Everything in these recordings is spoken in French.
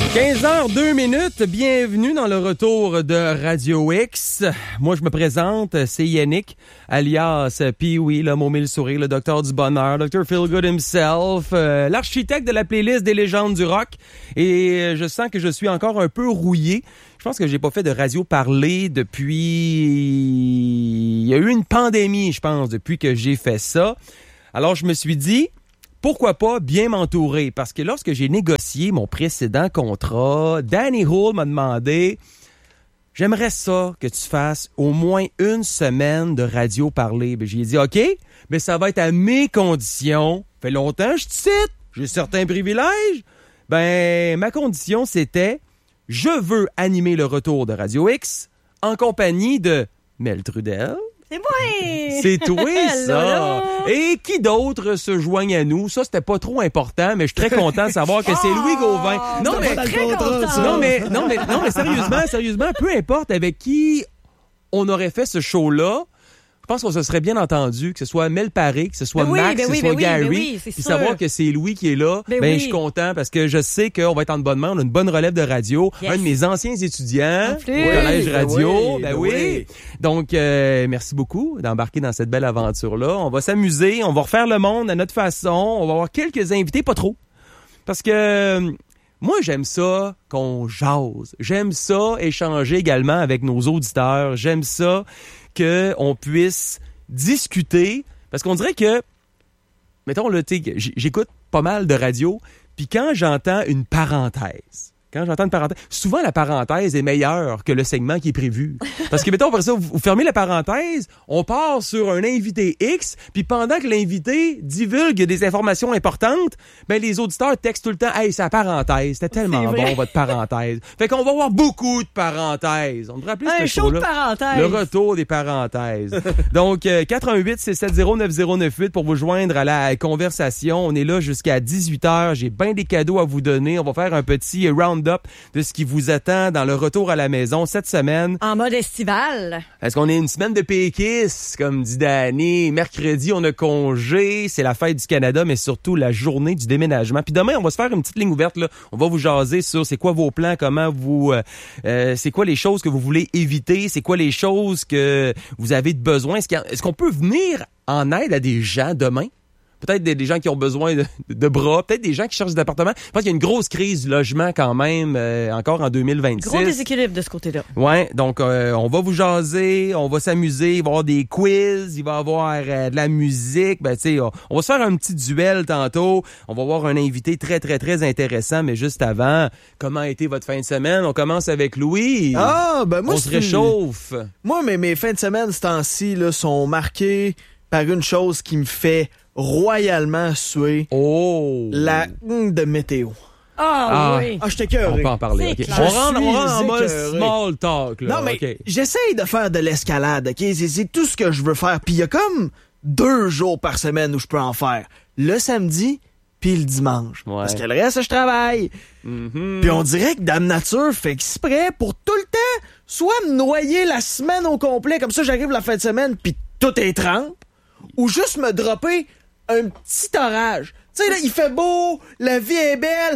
15h02, bienvenue dans le retour de Radio X. Moi, je me présente, c'est Yannick, alias Pee-wee, l'homme au mille sourires, le docteur du bonheur, Dr. Feelgood himself, l'architecte de la playlist des légendes du rock. Et je sens que je suis encore un peu rouillé. Je pense que j'ai pas fait de radio parler depuis... Il y a eu une pandémie, je pense, depuis que j'ai fait ça. Alors, je me suis dit... Pourquoi pas bien m'entourer? Parce que lorsque j'ai négocié mon précédent contrat, Danny Hull m'a demandé « J'aimerais ça que tu fasses au moins une semaine de radio parler. » J'ai dit « OK, mais ça va être à mes conditions. » Ça fait longtemps que je te cite, j'ai certains privilèges. Ma condition, c'était « Je veux animer le retour de Radio X en compagnie de Mel Trudel. » C'est moi! C'est toi, ça! Et qui d'autre se joigne à nous? Ça, c'était pas trop important, mais je suis très content de savoir que c'est Louis Gauvin. Non, mais sérieusement, peu importe avec qui on aurait fait ce show-là, je pense qu'on se serait bien entendu, que ce soit Mel Paré, que ce soit Max, que ce soit Gary, puis savoir que c'est Louis qui est là, je suis content parce que je sais qu'on va être en bonne main, on a une bonne relève de radio, un de mes anciens étudiants au collège radio, Donc, merci beaucoup d'embarquer dans cette belle aventure-là. On va s'amuser, on va refaire le monde à notre façon, on va avoir quelques invités, pas trop, parce que... Moi, j'aime ça qu'on jase. J'aime ça échanger également avec nos auditeurs. J'aime ça qu'on puisse discuter. Parce qu'on dirait que, mettons, là, j'écoute pas mal de radio, puis quand j'entends une parenthèse, souvent la parenthèse est meilleure que le segment qui est prévu. Parce que, mettons, après ça, vous fermez la parenthèse, on part sur un invité X, puis pendant que l'invité divulgue des informations importantes, les auditeurs textent tout le temps « Hey, c'est la parenthèse, c'était tellement bon, votre parenthèse. » Fait qu'on va avoir beaucoup de parenthèses. On devrait appeler ce show-là de parenthèses. Le retour des parenthèses. Donc, 418-670-9098 pour vous joindre à la conversation. On est là jusqu'à 18h. J'ai bien des cadeaux à vous donner. On va faire un petit round-up de ce qui vous attend dans le retour à la maison cette semaine. En mode estival. Est-ce qu'on est une semaine de péquistes, comme dit Danny? Mercredi, on a congé. C'est la fête du Canada, mais surtout la journée du déménagement. Puis demain, on va se faire une petite ligne ouverte, là. On va vous jaser sur c'est quoi vos plans, comment vous... c'est quoi les choses que vous voulez éviter, c'est quoi les choses que vous avez de besoin. Est-ce qu'on peut venir en aide à des gens demain? Peut-être des gens qui ont besoin de bras, peut-être des gens qui cherchent des appartements. Je pense qu'il y a une grosse crise du logement quand même, encore en 2026. Gros déséquilibre de ce côté-là. Ouais, donc on va vous jaser, on va s'amuser, il va y avoir des quiz, il va y avoir de la musique. On va se faire un petit duel tantôt. On va avoir un invité très, très, très intéressant, mais juste avant, comment a été votre fin de semaine? On commence avec Louis. Moi, on se réchauffe. Moi, mes fins de semaine, ce temps-ci, là, sont marquées par une chose qui me fait royalement suer. La de météo. Oui. Je t'écœure. On peut en parler. Okay. On rentre en mode small talk. Là. Non, mais j'essaye de faire de l'escalade. Okay? C'est tout ce que je veux faire. Puis il y a comme 2 jours par semaine où je peux en faire. Le samedi puis le dimanche. Ouais. Parce que le reste, je travaille. Mm-hmm. Puis on dirait que Dame Nature fait exprès pour tout le temps soit me noyer la semaine au complet. Comme ça, j'arrive la fin de semaine puis tout est trempe. Ou juste me dropper un petit orage. Tu sais, là, il fait beau, la vie est belle.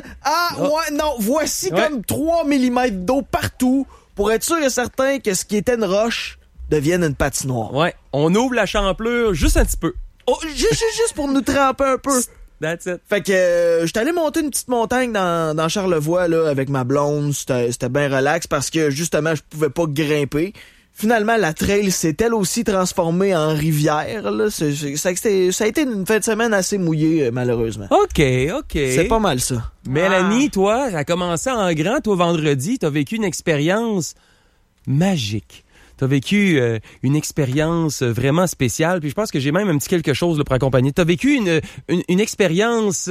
Voici comme 3 mm d'eau partout pour être sûr et certain que ce qui était une roche devienne une patinoire. Ouais, on ouvre la champlure juste un petit peu. Juste pour nous tremper un peu. That's it. Fait que j'étais allé monter une petite montagne dans Charlevoix là, avec ma blonde. C'était bien relax parce que justement, je pouvais pas grimper. Finalement, la trail s'est elle aussi transformée en rivière. Là. Ça a été une fin de semaine assez mouillée, malheureusement. OK. C'est pas mal ça. Mélanie, toi, ça a commencé en grand, toi, vendredi. T'as vécu une expérience magique. T'as vécu une expérience vraiment spéciale. Puis je pense que j'ai même un petit quelque chose là, pour accompagner. T'as vécu une expérience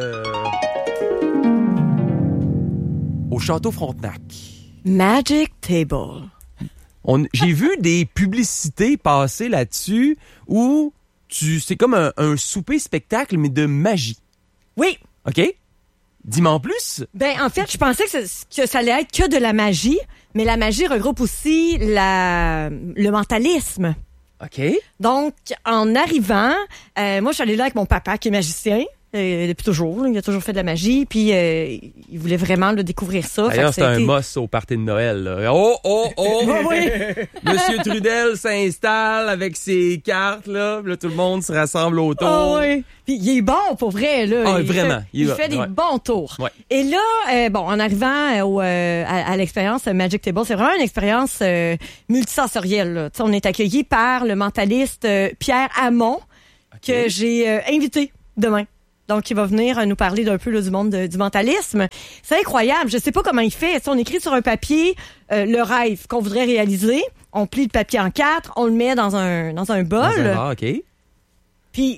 au Château Frontenac. Magic Table. J'ai vu des publicités passer là-dessus où c'est comme un souper spectacle, mais de magie. Oui. OK? Dis-moi en plus. En fait, je pensais que ça allait être que de la magie, mais la magie regroupe aussi le mentalisme. OK. Donc, en arrivant, moi, je suis allée là avec mon papa qui est magicien. depuis toujours. Là. Il a toujours fait de la magie, puis il voulait vraiment découvrir ça. D'ailleurs, c'est un must au party de Noël. Là. Oh! Oui. Monsieur Trudel s'installe avec ses cartes, là. Là, tout le monde se rassemble autour. Oh, oui. Puis il est bon, pour vrai. Là. Ah, vraiment. Il fait des bons tours. Ouais. Et là, en arrivant à l'expérience Magic Table, c'est vraiment une expérience multisensorielle. Là. On est accueillis par le mentaliste Pierre Hamon, que j'ai invité demain. Donc, il va venir nous parler d'un peu là, du monde du mentalisme. C'est incroyable. Je sais pas comment il fait. On écrit sur un papier le rêve qu'on voudrait réaliser. On plie le papier en 4. On le met dans un bol. OK. Puis,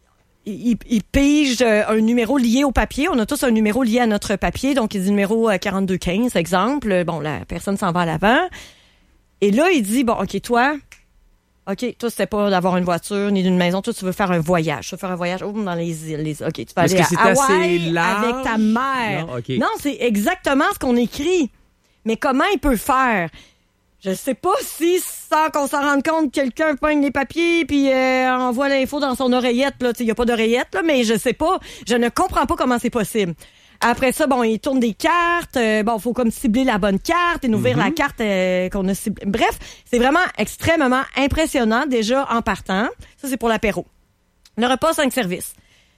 il pige un numéro lié au papier. On a tous un numéro lié à notre papier. Donc, il dit numéro 4215, exemple. Bon, la personne s'en va à l'avant. Et là, il dit, bon, OK, toi, c'était pas d'avoir une voiture ni d'une maison. Toi, tu veux faire un voyage. Tu veux faire un voyage dans les îles. OK, tu peux aller à Hawaï avec ta mère. Non, okay. Non, c'est exactement ce qu'on écrit. Mais comment il peut faire? Je sais pas si, sans qu'on s'en rende compte, quelqu'un pogne les papiers puis envoie l'info dans son oreillette. Il y a pas d'oreillette, là, mais je sais pas. Je ne comprends pas comment c'est possible. Après ça, bon, il tourne des cartes. Faut comme cibler la bonne carte et ouvrir la carte qu'on a ciblée. Bref, c'est vraiment extrêmement impressionnant déjà en partant. Ça, c'est pour l'apéro. Le repas 5 services.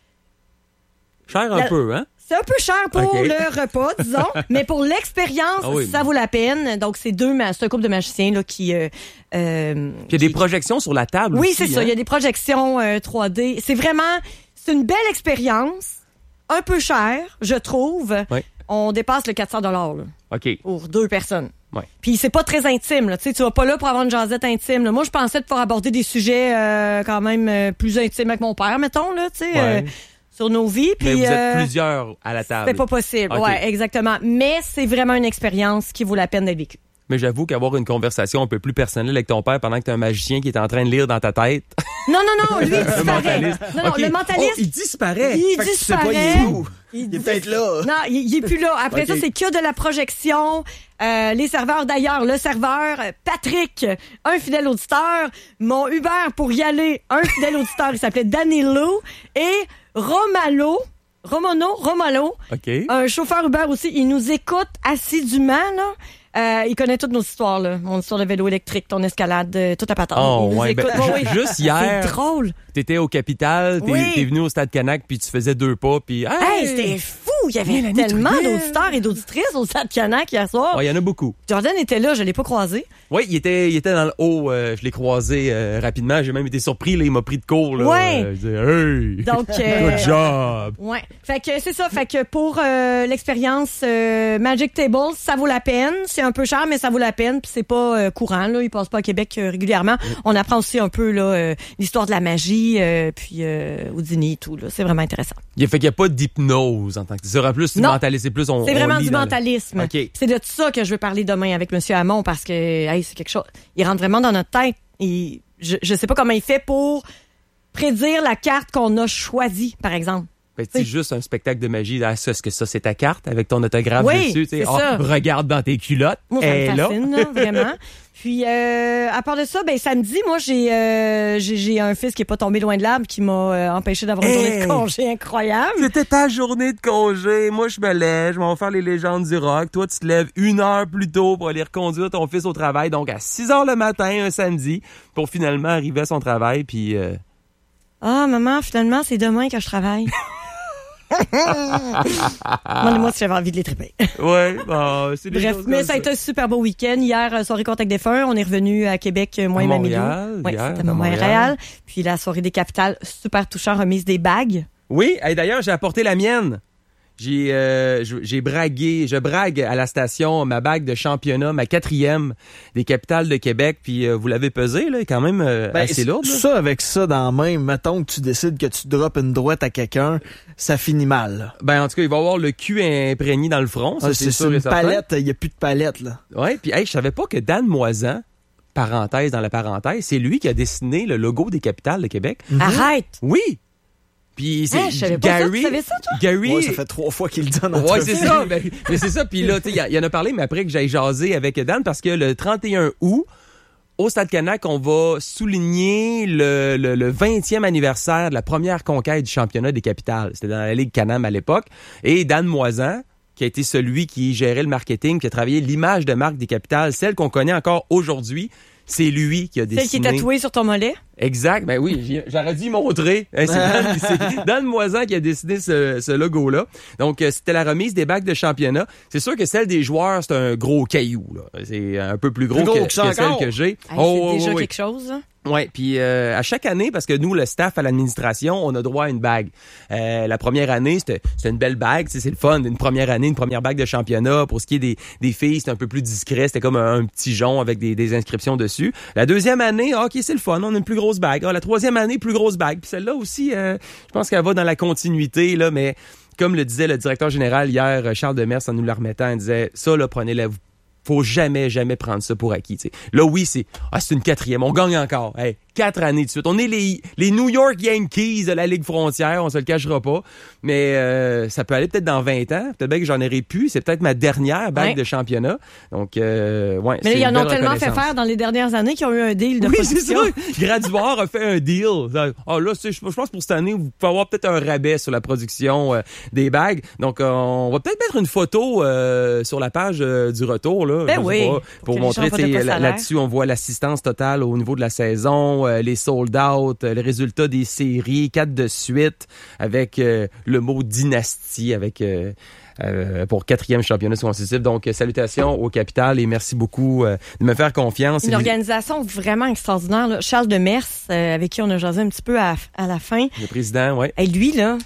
Cher un peu, hein? C'est un peu cher pour le repas, disons, mais pour l'expérience, ça vaut la peine. Donc, c'est un couple de magiciens là, qui... il y a des projections sur la table aussi. Oui, c'est ça. Il y a des projections 3D. C'est une belle expérience, un peu cher, je trouve. Oui. On dépasse le 400 $. Là, pour 2 personnes. Ouais. Puis c'est pas très intime. Là. Tu vas pas là pour avoir une jasette intime. Là. Moi, je pensais de pouvoir aborder des sujets quand même plus intimes avec mon père, mettons. Là, sur nos vies. Puis, mais vous êtes plusieurs à la table. C'est pas possible. Okay. Ouais, exactement. Mais c'est vraiment une expérience qui vaut la peine d'être vécue. Mais j'avoue qu'avoir une conversation un peu plus personnelle avec ton père pendant que t'es un magicien qui est en train de lire dans ta tête. Non, lui, il disparaît. Le mentaliste. Il disparaît. Il disparaît. Tu sais pas, il est où? Il est peut-être là. Non, il est plus là. Après ça, c'est que de la projection. Les serveurs, d'ailleurs, le serveur, Patrick, un fidèle auditeur. Mon Uber pour y aller, un fidèle auditeur, il s'appelait Danilo. Et Romalo, un chauffeur Uber aussi, il nous écoute assidûment, là. Il connaît toutes nos histoires, là. Mon histoire de vélo électrique, ton escalade, toute la patente. Oh, ouais. Juste hier. C'est drôle. T'étais au Capitale, t'es venu au Stade Canac, puis tu faisais 2 pas, puis... Hey, c'était fou! Il y avait tellement d'auditeurs et d'auditrices au Stade Canac hier soir. Il y en a beaucoup. Jordan était là, je l'ai pas croisé. Oui, il était dans le haut. Je l'ai croisé rapidement. J'ai même été surpris, là, il m'a pris de court. Là. Ouais. Je disais, hey! Donc, good job! Ouais. Fait que c'est ça. Fait que pour l'expérience Magic Table, ça vaut la peine. C'est un peu cher, mais ça vaut la peine. Puis c'est pas courant, là. Ils passent pas à Québec régulièrement. On apprend aussi un peu là l'histoire de la magie, puis Houdini et tout. Là. C'est vraiment intéressant. Fait qu'il n'y a pas d'hypnose en tant que... C'est plus du mentalisme. C'est vraiment du mentalisme. Okay. C'est de ça que je veux parler demain avec M. Hamon parce que c'est quelque chose. Il rentre vraiment dans notre tête. Et je sais pas comment il fait pour prédire la carte qu'on a choisie, par exemple. C'est juste un spectacle de magie. Est-ce que ça, c'est ta carte avec ton autographe dessus? C'est ça. Regarde dans tes culottes. Moi, ça me fascine, là, vraiment. Puis, à part de ça, samedi, moi, j'ai un fils qui est pas tombé loin de l'arbre qui m'a empêché d'avoir une journée de congé incroyable. C'était ta journée de congé. Moi, je me lève, je vais faire les légendes du rock. Toi, tu te lèves 1 heure plus tôt pour aller reconduire ton fils au travail. Donc, à 6 heures le matin, un samedi, pour finalement arriver à son travail. Puis, maman, finalement, c'est demain que je travaille. Demandez-moi si j'avais envie de les triper. Ouais, c'est des bref, mais ça a été un super beau week-end. Hier, soirée Contact défunt, on est revenu à Québec, moi et Mamilou. Oui, c'était à Montréal. Puis la soirée des capitales, super touchant, remise des bagues. Oui, et d'ailleurs, j'ai apporté la mienne. Je brague à la station ma bague de championnat, ma 4e des capitales de Québec, puis vous l'avez pesée, là, quand même assez lourde. Ça, avec ça dans la main, mettons que tu décides que tu droppes une droite à quelqu'un, ça finit mal. Là. En tout cas, il va avoir le cul imprégné dans le front. Ça, c'est sûr, une palette, il n'y a plus de palette, là. Ouais, puis je savais pas que Dan Moisan, parenthèse dans la parenthèse, c'est lui qui a dessiné le logo des capitales de Québec. Arrête! Oui! Puis c'est je savais pas ça. Tu savais ça, toi? Gary... Ouais, ça fait 3 fois qu'il le donne. Ouais, c'est ça. Mais c'est ça. Puis là, il en a parlé, mais après que j'aille jaser avec Dan, parce que le 31 août, au Stade Canac, on va souligner le 20e anniversaire de la première conquête du championnat des capitales. C'était dans la Ligue Can-Am à l'époque. Et Dan Moisan, qui a été celui qui gérait le marketing, qui a travaillé l'image de marque des capitales, celle qu'on connaît encore aujourd'hui, c'est lui qui a dessiné. Celle qui est tatouée sur ton mollet? Exact, ben oui, j'aurais dû y montrer. C'est Dan Moisan qui a dessiné ce logo-là. Donc, c'était la remise des bagues de championnat. C'est sûr que celle des joueurs, c'est un gros caillou, là. C'est un peu plus gros que celle que j'ai. C'est déjà quelque chose, hein? Ouais, puis à chaque année, parce que nous, le staff à l'administration, on a droit à une bague. La première année, c'était une belle bague, c'est le fun, une première année, une première bague de championnat. Pour ce qui est des filles, c'était un peu plus discret, c'était comme un petit jonc avec des inscriptions dessus. La deuxième année, OK, c'est le fun, on a une plus grosse bague. La troisième année, plus grosse bague. Puis celle-là aussi, je pense qu'elle va dans la continuité, là, mais comme le disait le directeur général hier, Charles Demers, en nous la remettant, il disait, ça, là, prenez-la, faut jamais prendre ça pour acquis. T'sais. Là, oui, c'est une 4e. On gagne encore. Hey, 4 années de suite. On est les New York Yankees de la Ligue frontière. On se le cachera pas. Mais ça peut aller peut-être dans 20 ans. Peut-être bien que j'en aurai plus. C'est peut-être ma dernière bague de championnat. Donc, ouais. Mais là, ils en ont tellement fait faire dans les dernières années qu'ils ont eu un deal de production. Oui, c'est ça. Graduard a fait un deal. Là, je pense pour cette année, vous pouvez avoir peut-être un rabais sur la production des bagues. Donc, on va peut-être mettre une photo sur la page du retour, là. Ben oui. Pour montrer, là-dessus, on voit l'assistance totale au niveau de la saison, les sold out, les résultats des séries, 4 de suite, avec le mot dynastie, avec pour 4e championnat successif. Donc, salutations au Capital et merci beaucoup de me faire confiance. Une organisation vraiment extraordinaire, là. Charles Demers, avec qui on a jasé un petit peu à la fin. Le président, oui. Et lui, là,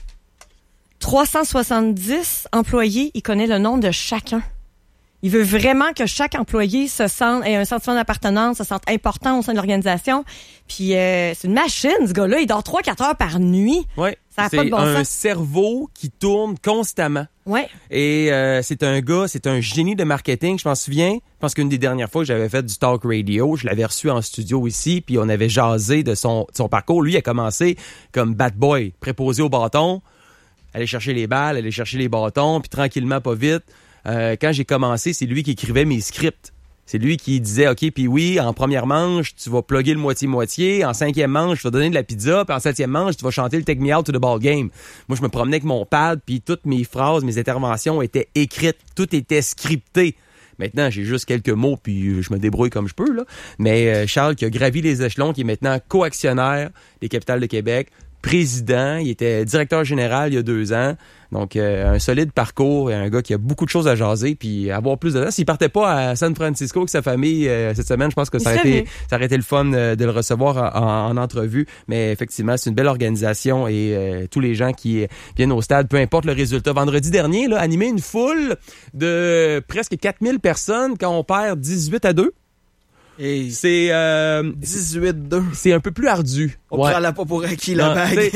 370 employés, il connaît le nom de chacun. Il veut vraiment que chaque employé ait un sentiment d'appartenance, se sente important au sein de l'organisation. Puis c'est une machine, ce gars-là. Il dort 3-4 heures par nuit. Oui. Ça n'a pas de bon sens. C'est un sens. cerveau qui tourne constamment. Oui. Et c'est un génie de marketing. Je m'en souviens. Je pense qu'une des dernières fois que j'avais fait du talk radio, je l'avais reçu en studio ici, puis on avait jasé de son parcours. Lui, il a commencé comme bat boy, préposé au bâton, aller chercher les balles, aller chercher les bâtons, puis tranquillement, pas vite. Quand j'ai commencé, c'est lui qui écrivait mes scripts. C'est lui qui disait, OK, puis oui, en première manche, tu vas plugger le moitié-moitié. En 5e manche, tu vas donner de la pizza. Puis en 7e manche, tu vas chanter le Take Me Out to the Ball Game. Moi, je me promenais avec mon pad, puis toutes mes phrases, mes interventions étaient écrites. Tout était scripté. Maintenant, j'ai juste quelques mots, puis je me débrouille comme je peux, là. Mais Charles, qui a gravi les échelons, qui est maintenant co-actionnaire des Capitales de Québec, président, il était directeur général il y a 2 ans. Donc, un solide parcours et un gars qui a beaucoup de choses à jaser puis avoir plus de temps. S'il partait pas à San Francisco avec sa famille cette semaine, je pense que ça aurait été le fun de le recevoir en entrevue. Mais effectivement, c'est une belle organisation et tous les gens qui viennent au stade, peu importe le résultat. Vendredi dernier, là, animé une foule de presque 4000 personnes quand on perd 18-2. Et c'est 18-2. C'est un peu plus ardu. On prend pas pour acquis la bague.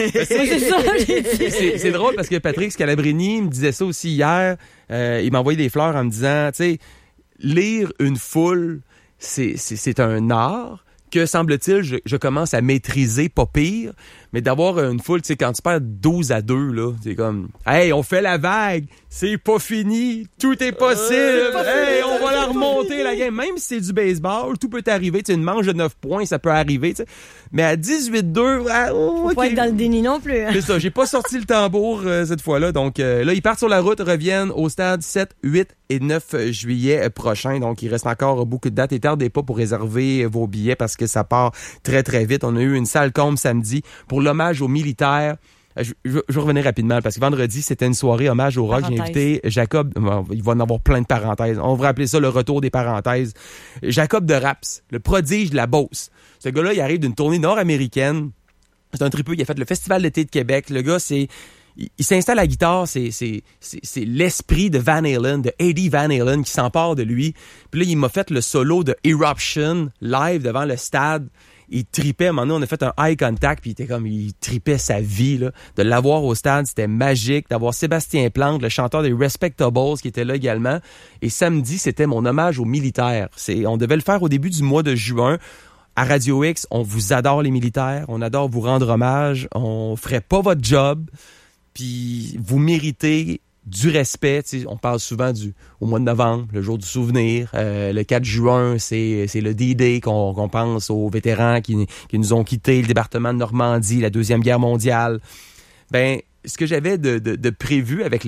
C'est drôle parce que Patrick Scalabrini me disait ça aussi hier. Il m'a envoyé des fleurs en me disant, tu sais, lire une foule, c'est un art que, semble-t-il, je commence à maîtriser, pas pire, mais d'avoir une foule, tu sais, quand tu perds 12-2, là, c'est comme, hey, on fait la vague, c'est pas fini, tout est possible, on va la remonter, la game. Même si c'est du baseball, tout peut arriver, tu sais, une manche de 9 points, ça peut arriver, tu sais. Mais à 18-2, faut pas être dans le déni non plus. Hein. C'est ça, j'ai pas sorti le tambour cette fois-là. Donc là, ils partent sur la route, reviennent au stade 7, 8 et 9 juillet prochain. Donc, il reste encore beaucoup de dates. Et tardez pas pour réserver vos billets parce que ça part très, très vite. On a eu une salle comble samedi pour l'hommage aux militaires. Je vais revenir rapidement parce que vendredi, c'était une soirée hommage au rock. J'ai invité Jacob, il va en avoir plein de parenthèses. On va appeler ça le retour des parenthèses. Jacob de Raps, le prodige de la Beauce. Ce gars-là, il arrive d'une tournée nord-américaine. C'est un tripeux, il a fait le Festival d'été de Québec. Le gars, il s'installe à la guitare, c'est l'esprit de Van Halen, de Eddie Van Halen qui s'empare de lui. Puis là, il m'a fait le solo de Eruption live devant le stade. Il tripait, à un moment donné, on a fait un eye contact, puis il tripait sa vie, là. De l'avoir au stade, c'était magique. D'avoir Sébastien Plante, le chanteur des Respectables, qui était là également. Et samedi, c'était mon hommage aux militaires. On devait le faire au début du mois de juin. À Radio X, on vous adore les militaires, on adore vous rendre hommage, on ferait pas votre job, puis vous méritez du respect. On parle souvent au mois de novembre, le jour du souvenir. Le 4 juin, c'est le D-Day qu'on pense aux vétérans qui nous ont quitté, le débarquement de Normandie, la Deuxième Guerre mondiale. Ben, ce que j'avais de prévu avec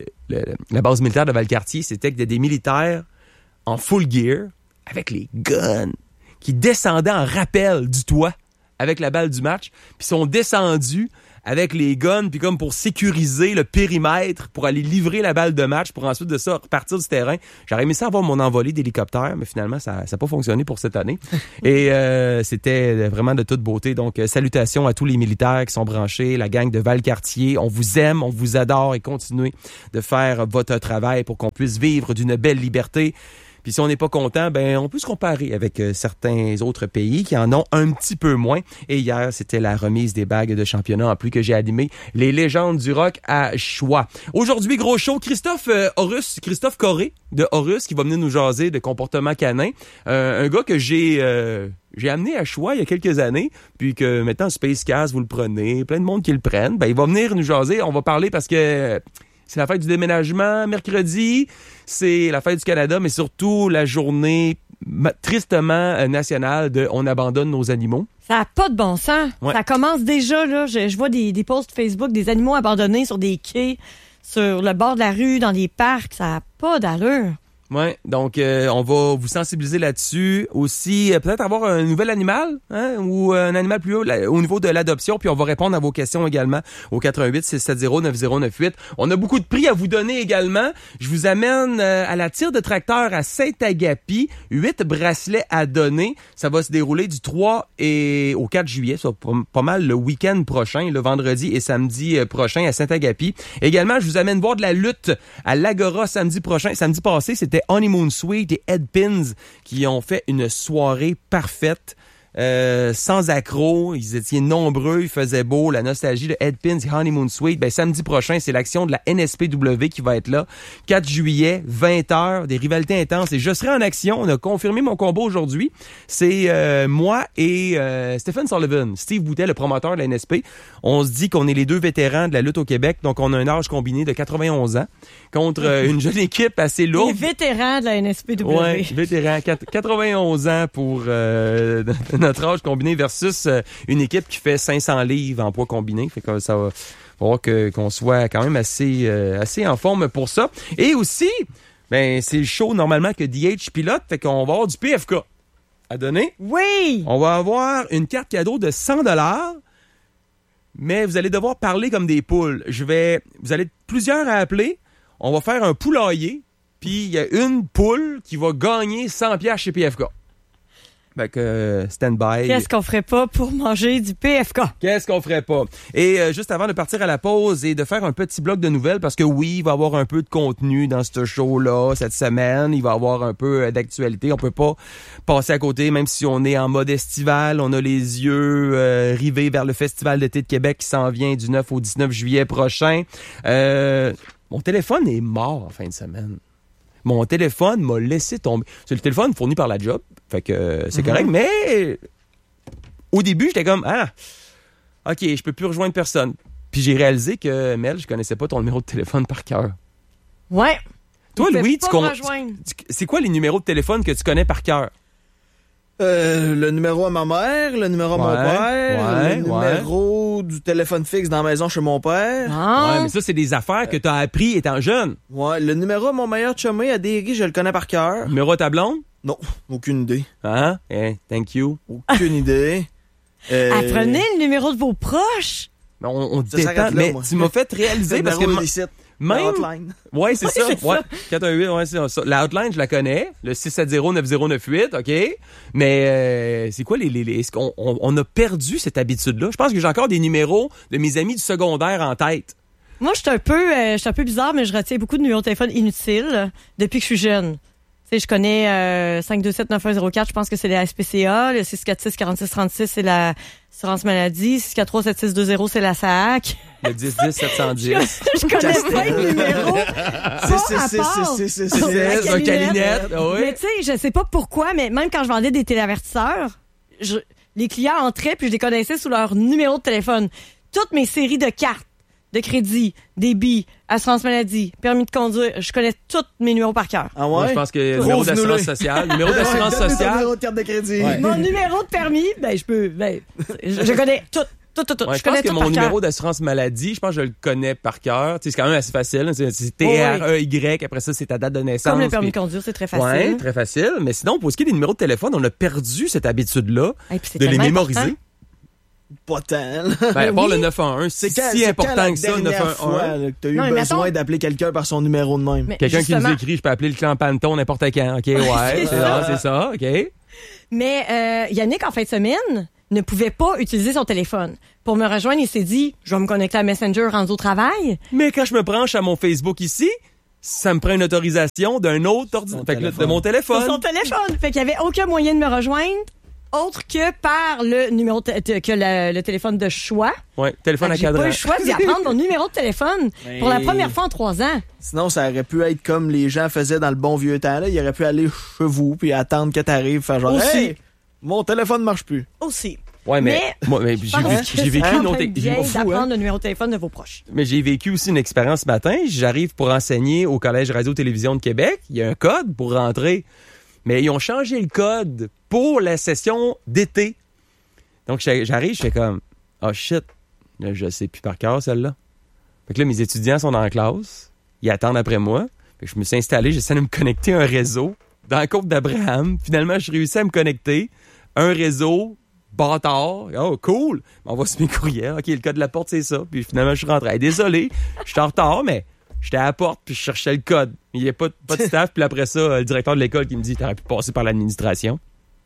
la base militaire de Valcartier, c'était que des militaires en full gear, avec les guns, qui descendaient en rappel du toit avec la balle du match, puis sont descendus avec les guns, puis comme pour sécuriser le périmètre, pour aller livrer la balle de match, pour ensuite de ça repartir du terrain. J'aurais aimé ça avoir mon envolée d'hélicoptère, mais finalement, ça n'a pas fonctionné pour cette année. Et c'était vraiment de toute beauté. Donc, salutations à tous les militaires qui sont branchés, la gang de Valcartier. On vous aime, on vous adore et continuez de faire votre travail pour qu'on puisse vivre d'une belle liberté. Puis si on n'est pas content, ben on peut se comparer avec certains autres pays qui en ont un petit peu moins. Et hier, c'était la remise des bagues de championnat en plus que j'ai animé les légendes du rock à Choix. Aujourd'hui, gros show, Christophe Corré de Horus qui va venir nous jaser de comportement canin. Un gars que j'ai amené à Choix il y a quelques années, puis que maintenant Space Cast, vous le prenez, plein de monde qui le prennent. Ben il va venir nous jaser, on va parler parce que c'est la fête du déménagement mercredi, c'est la fête du Canada, mais surtout la journée tristement nationale de « On abandonne nos animaux ». Ça n'a pas de bon sens. Ouais. Ça commence déjà, là. Je vois des posts Facebook des animaux abandonnés sur des quais, sur le bord de la rue, dans les parcs. Ça n'a pas d'allure. Oui, donc on va vous sensibiliser là-dessus. Aussi, peut-être avoir un nouvel animal, ou un animal plus haut au niveau de l'adoption, puis on va répondre à vos questions également au 88-670-9098. On a beaucoup de prix à vous donner également. Je vous amène à la tire de tracteur à Saint-Agapi, 8 bracelets à donner. Ça va se dérouler du 3 au 4 juillet, ça va pas mal le week-end prochain, le vendredi et samedi prochain à Saint-Agapi. Également, je vous amène voir de la lutte à l'Agora samedi passé, c'était Honeymoon Suite et Ed Pins qui ont fait une soirée parfaite. Sans accroc, ils étaient nombreux, il faisait beau, la nostalgie de Ed Pins et Honeymoon Suite. Ben, samedi prochain, c'est l'action de la NSPW qui va être là. 4 juillet, 20h, des rivalités intenses. Et je serai en action. On a confirmé mon combat aujourd'hui. C'est moi et Stephen Sullivan, Steve Boutet, le promoteur de la NSP. On se dit qu'on est les deux vétérans de la lutte au Québec. Donc, on a un âge combiné de 91 ans contre une jeune équipe assez lourde. Les vétérans de la NSPW. Oui, vétérans. 91 ans pour notre âge combiné versus une équipe qui fait 500 livres en poids combiné. Fait que ça va voir qu'on soit quand même assez en forme pour ça. Et aussi, ben c'est le show normalement que DH pilote, fait qu'on va avoir du PFK à donner. Oui! On va avoir une carte cadeau de 100$, mais vous allez devoir parler comme des poules. Vous allez être plusieurs à appeler. On va faire un poulailler, puis il y a une poule qui va gagner 100$ chez PFK. Fait que stand-by. Qu'est-ce qu'on ferait pas pour manger du PFK? Qu'est-ce qu'on ferait pas? Et juste avant de partir à la pause et de faire un petit bloc de nouvelles, parce que oui, il va y avoir un peu de contenu dans ce show-là cette semaine. Il va y avoir un peu d'actualité. On peut pas passer à côté, même si on est en mode estival. On a les yeux rivés vers le Festival d'été de Québec qui s'en vient du 9 au 19 juillet prochain. Mon téléphone est mort en fin de semaine. Mon téléphone m'a laissé tomber. C'est le téléphone fourni par la job, fait que c'est correct, mais au début, j'étais comme OK, je peux plus rejoindre personne. Puis j'ai réalisé que, Mel, je connaissais pas ton numéro de téléphone par cœur. Ouais. Toi, Louis, c'est quoi les numéros de téléphone que tu connais par cœur? Le numéro à ma mère, le numéro à mon père, le numéro du téléphone fixe dans la maison chez mon père. Ouais, mais ça, c'est des affaires que t'as appris étant jeune. Ouais, le numéro à mon meilleur chumé à Derry, je le connais par cœur. Le numéro à ta blonde? Non, aucune idée. Thank you. Aucune idée. Apprenez le numéro de vos proches. On détend, mais tu m'as fait réaliser parce que... Même... La hotline. Ouais, c'est ça. Ouais. 418, ouais, c'est ça. La hotline, je la connais. Le 670-9098, OK. Mais c'est quoi est-ce qu'on a perdu cette habitude-là? Je pense que j'ai encore des numéros de mes amis du secondaire en tête. Moi, je suis un peu bizarre, mais je retiens beaucoup de numéros de téléphone inutiles depuis que je suis jeune. Tu sais, je connais 527-9104, je pense que c'est la SPCA. Le 646-4636, c'est la assurance maladie. 643-7620, c'est la SAAC. Le 10-10-710. Je connais pas le numéro. C'est Calinette. Oui. Mais tu sais, je sais pas pourquoi, mais même quand je vendais des téléavertisseurs, les clients entraient puis je les connaissais sous leur numéro de téléphone. Toutes mes séries de cartes, de crédit, débit, assurance maladie, permis de conduire. Je connais tous mes numéros par cœur. Ah ouais? Moi, je pense que numéro d'assurance sociale. Numéro d'assurance sociale. Numéro de carte de crédit. Ouais. Mon numéro de permis, je connais tout. Ouais, je pense que mon numéro d'assurance maladie, je pense que je le connais par cœur. Tu sais, c'est quand même assez facile. C'est T-R-E-Y. Après ça, c'est ta date de naissance. Comme le permis de conduire, c'est très facile. Ouais, très facile. Mais sinon, pour ce qui est des numéros de téléphone, on a perdu cette habitude-là de les mémoriser. Important. Pas tant. À part le 911, c'est si important que ça, le 911. Tu as eu besoin d'appeler quelqu'un par son numéro de même. Mais quelqu'un qui nous écrit, je peux appeler le clan Panton n'importe quand. OK, ouais, c'est ça, OK. Mais Yannick, en fin de semaine, ne pouvait pas utiliser son téléphone. Pour me rejoindre, il s'est dit, je vais me connecter à Messenger rendu au travail. Mais quand je me branche à mon Facebook ici, ça me prend une autorisation d'un autre ordinateur, de mon téléphone. De son téléphone. Fait qu'il n'y avait aucun moyen de me rejoindre autre que par le numéro le téléphone de choix. Ouais, téléphone à cadran. J'ai pas eu le choix d'y apprendre mon numéro de téléphone pour la première fois en 3 ans. Sinon, ça aurait pu être comme les gens faisaient dans le bon vieux temps. Là. Il aurait pu aller chez vous puis attendre que t'arrives, faire genre, aussi. hey, mon téléphone marche plus. Aussi. Ouais, mais j'ai vécu une autre d'apprendre le numéro de téléphone de vos proches. Mais j'ai vécu aussi une expérience ce matin. J'arrive pour enseigner au Collège Radio-Télévision de Québec. Il y a un code pour rentrer. Mais ils ont changé le code pour la session d'été. Donc, j'arrive, je fais comme, oh shit, là, je sais plus par cœur celle-là. Fait que là, mes étudiants sont dans la classe. Ils attendent après moi. Fait que je me suis installé, j'essaie de me connecter à un réseau dans la côte d'Abraham. Finalement, je réussis à me connecter. Un réseau, bâtard. Oh, cool. On va sur mes courriels. OK, le code de la porte, c'est ça. Puis finalement, je suis rentré. Hey, désolé, je suis en retard, mais j'étais à la porte, puis je cherchais le code. Il n'y a pas de staff. Puis après ça, le directeur de l'école qui me dit, t'aurais pu passer par l'administration.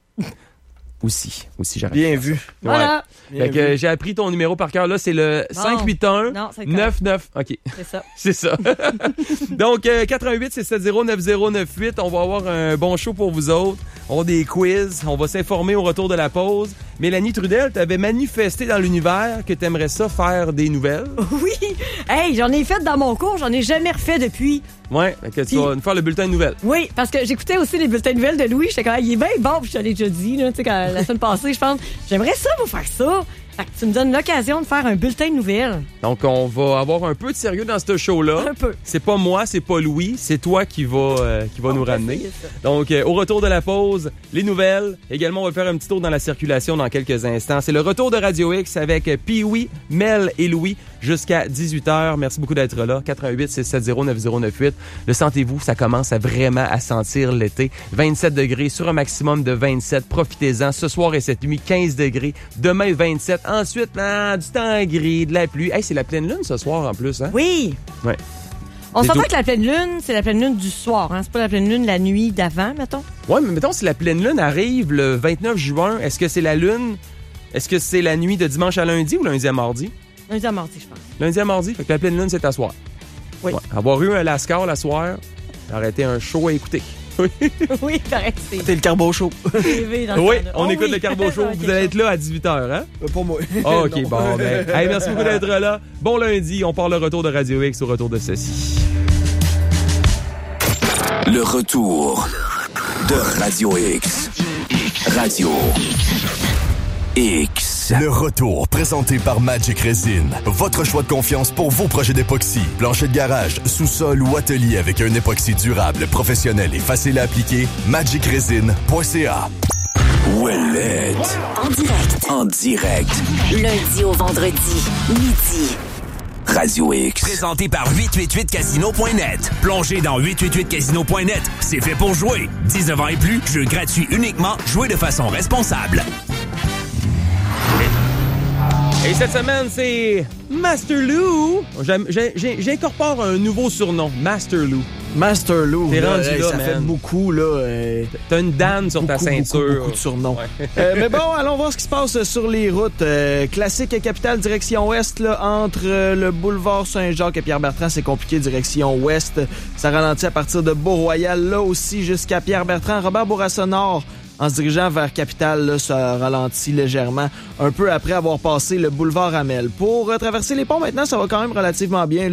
Aussi, j'arrive. Bien vu. Voilà. Ouais. Fait que j'ai appris ton numéro par cœur. Là, c'est le 581-99. OK. C'est ça. C'est ça. Donc, 88-670-9098. On va avoir un bon show pour vous autres. On a des quiz. On va s'informer au retour de la pause. Mélanie Trudel, t'avais manifesté dans l'univers que t'aimerais ça faire des nouvelles. Oui. Hey, j'en ai fait dans mon cours. J'en ai jamais refait depuis. Ouais, fait que tu vas nous faire le bulletin de nouvelles. Oui, parce que j'écoutais aussi les bulletins de nouvelles de Louis. J'étais quand même, il est bien bon, puis je te l'ai déjà dit, là, tu sais, la semaine passée, je pense, j'aimerais ça vous faire ça. Fait que tu me donnes l'occasion de faire un bulletin de nouvelles. Donc, on va avoir un peu de sérieux dans ce show-là. Un peu. C'est pas moi, c'est pas Louis, c'est toi qui va nous ramener. Donc, au retour de la pause, les nouvelles. Également, on va faire un petit tour dans la circulation dans quelques instants. C'est le retour de Radio X avec Pee-Wee, Mel et Louis jusqu'à 18h. Merci beaucoup d'être là. 88-670-9098. Le sentez-vous, ça commence vraiment à sentir l'été. 27 degrés sur un maximum de 27. Profitez-en. Ce soir et cette nuit, 15 degrés. Demain, 27. Ensuite, du temps gris, de la pluie. Hey, c'est la pleine lune ce soir en plus, hein? Oui. Ouais. On s'entend que la pleine lune, c'est la pleine lune du soir, hein? C'est pas la pleine lune la nuit d'avant, mettons? Ouais, mais mettons, si la pleine lune arrive le 29 juin, est-ce que c'est la lune? Est-ce que c'est la nuit de dimanche à lundi ou lundi à mardi? Lundi à mardi, je pense. Lundi à mardi, fait que la pleine lune, c'est à soir. Oui. Ouais. Avoir eu un Lascar la soir, arrêter un show à écouter. Oui, pareil. C'est le Carbo Show. Oui, on écoute le Carbo Show. Vous allez être là à 18h, hein? Pour moi. OK, bon, ben. Hey, merci beaucoup d'être là. Bon lundi, on part le retour de Radio X au retour de ceci. Le retour de Radio X. Radio X. Le retour présenté par Magic Resin. Votre choix de confiance pour vos projets d'époxy. Plancher de garage, sous-sol ou atelier avec un époxy durable, professionnel et facile à appliquer. magicresin.ca. Ouellette. En direct. Lundi au vendredi, midi. Radio X. Présenté par 888casino.net. Plongez dans 888casino.net. C'est fait pour jouer. 19 ans et plus, jeu gratuit uniquement. Jouez de façon responsable. Et cette semaine, c'est Master Lou. J'incorpore un nouveau surnom, Master Lou. Master Lou. T'es rendu là, ça man. fait beaucoup, là. T'as une dame sur ta ceinture. Beaucoup de surnoms. Ouais. Mais bon, allons voir ce qui se passe sur les routes. Classique capitale direction ouest, là, entre le boulevard Saint-Jacques et Pierre-Bertrand, c'est compliqué, direction ouest. Ça ralentit à partir de Beau-Royal, là aussi, jusqu'à Pierre-Bertrand. Robert Bourassa-Nord, en se dirigeant vers Capitale, là, ça ralentit légèrement un peu après avoir passé le boulevard Amel. Pour traverser les ponts, maintenant, ça va quand même relativement bien, là.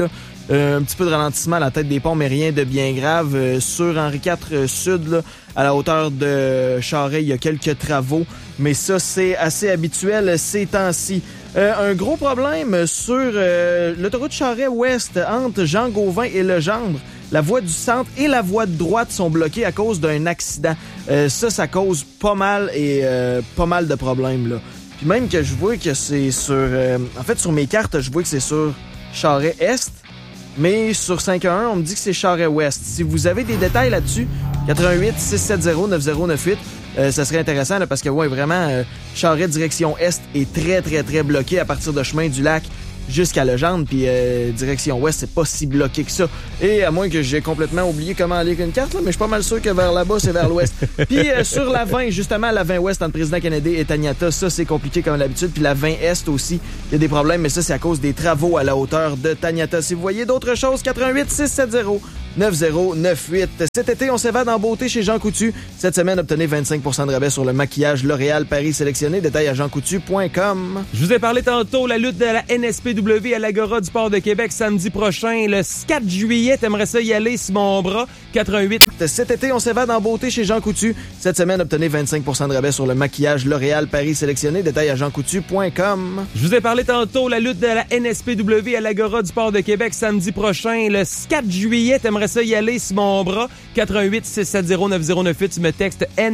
Un petit peu de ralentissement à la tête des ponts, mais rien de bien grave. Sur Henri IV Sud, là, à la hauteur de Charest, il y a quelques travaux, mais ça, c'est assez habituel ces temps-ci. Un gros problème sur l'autoroute Charest-Ouest entre Jean-Gauvin et Legendre. La voie du centre et la voie de droite sont bloquées à cause d'un accident. Ça cause pas mal de problèmes, là. Puis même que je vois que c'est sur... en fait, sur mes cartes, je vois que c'est sur Charest-Est, mais sur 511, on me dit que c'est Charest-Ouest. Si vous avez des détails là-dessus, 88-670-9098, ça serait intéressant, là, parce que, ouais, vraiment, Charest direction Est est très, très, très bloqué à partir de Chemin du Lac jusqu'à Legendre, puis direction ouest, c'est pas si bloqué que ça. Et à moins que j'ai complètement oublié comment aller avec une carte, là, mais je suis pas mal sûr que vers là-bas, c'est vers l'ouest. Puis sur la 20, justement, la 20 ouest entre Président Kennedy et Taniata, ça, c'est compliqué comme d'habitude. Puis la 20 est aussi, il y a des problèmes, mais ça, c'est à cause des travaux à la hauteur de Taniata. Si vous voyez d'autres choses, 88-670-9098. Cet été, on s'évade en beauté chez Jean Coutu. Cette semaine, obtenez 25% de rabais sur le maquillage L'Oréal Paris sélectionné. Détail à jeancoutu.com. Je vous ai parlé tantôt, la lutte de la NSPW à l'Agora du Port de Québec samedi prochain, le 4 juillet. T'aimerais ça y aller, Simon Bras? 88. Cet été, on s'évade en beauté chez Jean Coutu. Cette semaine, obtenez 25% de rabais sur le maquillage L'Oréal Paris sélectionné. Détail à jeancoutu.com. Je vous ai parlé tantôt, la lutte de la NSPW à l'Agora du Port de Québec samedi prochain, le 4 juillet. T'aimerais ça y aller, Simon Bras? 88 670 9098. Tu me textes N